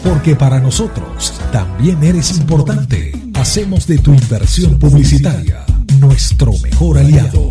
porque para nosotros también eres importante. Hacemos de tu inversión publicitaria nuestro mejor aliado.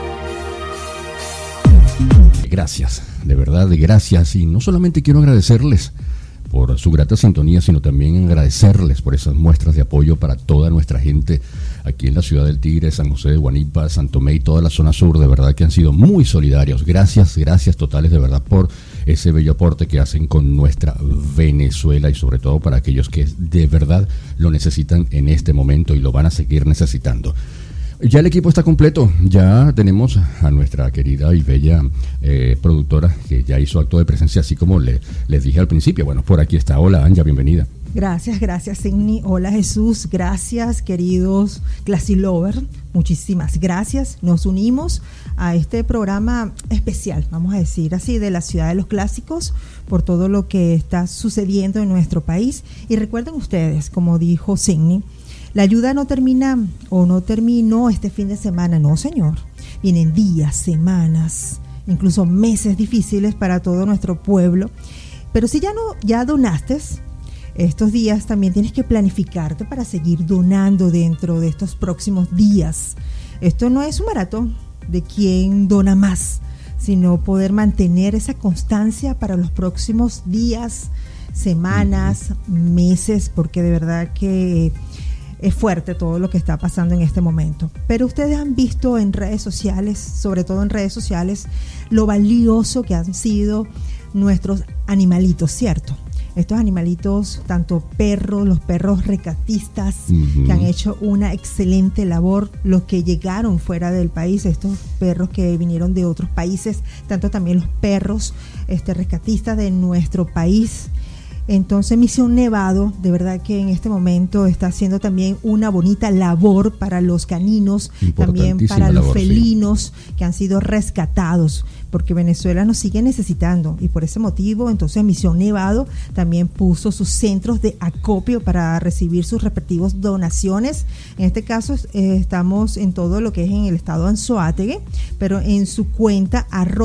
Gracias, de verdad, gracias. Y no solamente quiero agradecerles por su grata sintonía, sino también agradecerles por esas muestras de apoyo para toda nuestra gente aquí en la ciudad del Tigre, San José de Guanipa, San Tomé y toda la zona sur. De verdad que han sido muy solidarios. Gracias totales de verdad por ese bello aporte que hacen con nuestra Venezuela, y sobre todo para aquellos que de verdad lo necesitan en este momento y lo van a seguir necesitando. Ya el equipo está completo, ya tenemos a nuestra querida y bella productora que ya hizo acto de presencia, así como les dije al principio. Bueno, por aquí está. Hola, Anja, bienvenida. Gracias, Signy. Hola, Jesús. Gracias, queridos Classy Lover. Muchísimas gracias. Nos unimos a este programa especial, vamos a decir así, de la ciudad de los clásicos, por todo lo que está sucediendo en nuestro país. Y recuerden ustedes, como dijo Signy, la ayuda no termina o no terminó este fin de semana, no, señor. Vienen días, semanas, incluso meses difíciles para todo nuestro pueblo. Pero si ya donaste estos días, también tienes que planificarte para seguir donando dentro de estos próximos días. Esto no es un maratón de quién dona más, sino poder mantener esa constancia para los próximos días, semanas, meses, porque de verdad que es fuerte todo lo que está pasando en este momento. Pero ustedes han visto en redes sociales, sobre todo en redes sociales, lo valioso que han sido nuestros animalitos, ¿cierto? Estos animalitos, tanto perros, los perros rescatistas, que han hecho una excelente labor, los que llegaron fuera del país, estos perros que vinieron de otros países, tanto también los perros rescatistas de nuestro país. Entonces, Misión Nevado, de verdad que en este momento está haciendo también una bonita labor para los caninos, también para los felinos, sí, que han sido rescatados, porque Venezuela nos sigue necesitando, y por ese motivo, entonces Misión Nevado también puso sus centros de acopio para recibir sus respectivas donaciones. En este caso estamos en todo lo que es en el estado Anzoátegui, pero en su cuenta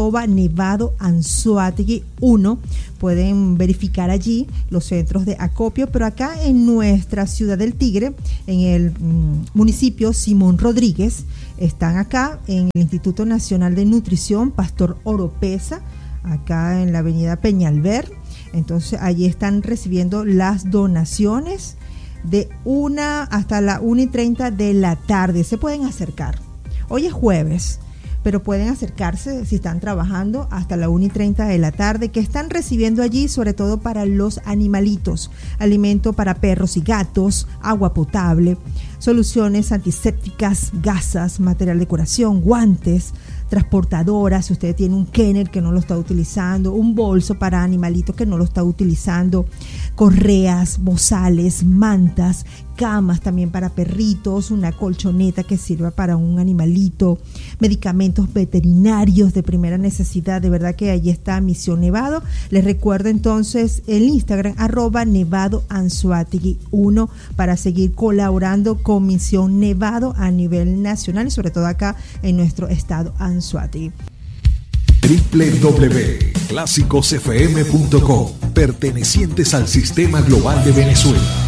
@NevadoAnzoátegui1 pueden verificar allí los centros de acopio. Pero acá en nuestra ciudad del Tigre, en el municipio Simón Rodríguez, están acá en el Instituto Nacional de Nutrición Pastor Oropesa, acá en la avenida Peñalver. Entonces allí están recibiendo las donaciones de 1 hasta la 1:30 de la tarde. Se pueden acercar. Hoy es jueves, pero pueden acercarse si están trabajando hasta la 1:30 de la tarde, que están recibiendo allí sobre todo para los animalitos, alimento para perros y gatos, agua potable, soluciones antisépticas, gasas, material de curación, guantes, transportadoras, si usted tiene un kennel que no lo está utilizando, un bolso para animalitos que no lo está utilizando, correas, bozales, mantas, camas también para perritos, una colchoneta que sirva para un animalito, medicamentos veterinarios de primera necesidad. De verdad que allí está Misión Nevado. Les recuerdo entonces el Instagram @NevadoAnzoátegui1 para seguir colaborando con Misión Nevado a nivel nacional y sobre todo acá en nuestro estado Anzoátegui. www.clásicosfm.com, pertenecientes al Sistema Global de Venezuela.